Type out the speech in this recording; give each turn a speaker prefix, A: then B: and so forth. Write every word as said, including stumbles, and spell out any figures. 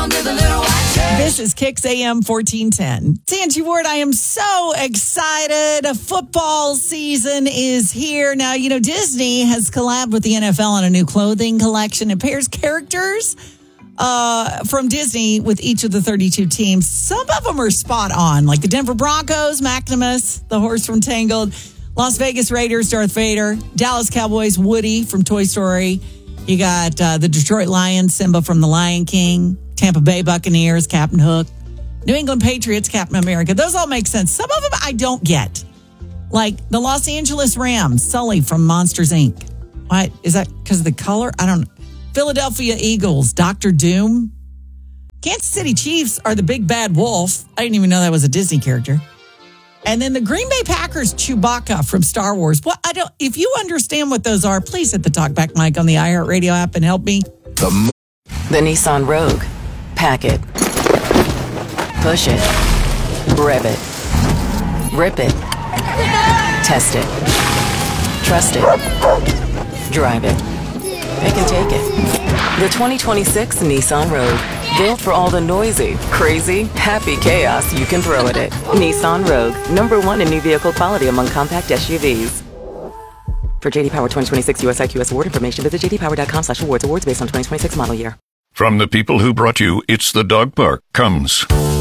A: under the little white church.
B: This is Kicks A M fourteen ten. It's Angie Ward. I am so excited. Football season is here. Now, you know, Disney has collabed with the N F L on a new clothing collection. It pairs characters uh, from Disney with each of the thirty-two teams. Some of them are spot on, like the Denver Broncos, Maximus, the horse from Tangled, Las Vegas Raiders, Darth Vader, Dallas Cowboys, Woody from Toy Story. You got uh, the Detroit Lions, Simba from The Lion King, Tampa Bay Buccaneers, Captain Hook, New England Patriots, Captain America. Those all make sense. Some of them I don't get. Like the Los Angeles Rams, Sully from Monsters, Incorporated. What? Is that because of the color? I don't know. Philadelphia Eagles, Doctor Doom. Kansas City Chiefs are the big bad wolf. I didn't even know that was a Disney character. And then the Green Bay Packers, Chewbacca from Star Wars. Well, I don't. If you understand what those are, please hit the talkback mic on the iHeartRadio app and help me.
C: The, the Nissan Rogue. Pack it. Push it. Rev it. Rip it. Test it. Trust it. Drive it. Pick and take it. The twenty twenty-six Nissan Rogue. Built for all the noisy, crazy, happy chaos you can throw at it. Nissan Rogue. Number one in new vehicle quality among compact S U Vs. For J D Power twenty twenty-six U S I Q S award information, visit j d power dot com slash awards. Awards based on twenty twenty-six model year.
D: From the people who brought you It's the Dog Park comes